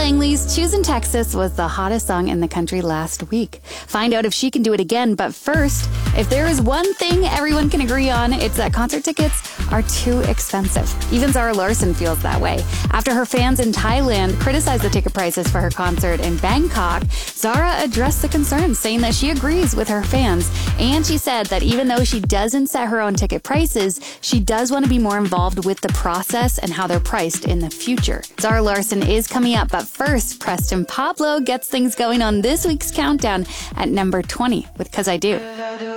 Langley's Choosing Texas was the hottest song in the country last week. Find out if she can do it again, but first, if there is one thing everyone can agree on, it's that concert tickets are too expensive. Even Zara Larsson feels that way. After her fans in Thailand criticized the ticket prices for her concert in Bangkok, Zara addressed the concerns, saying that she agrees with her fans. And she said that even though she doesn't set her own ticket prices, she does want to be more involved with the process and how they're priced in the future. Zara Larsson is coming up, but first, Preston Pablo gets things going on this week's countdown at number 20 with 'Cause I Do.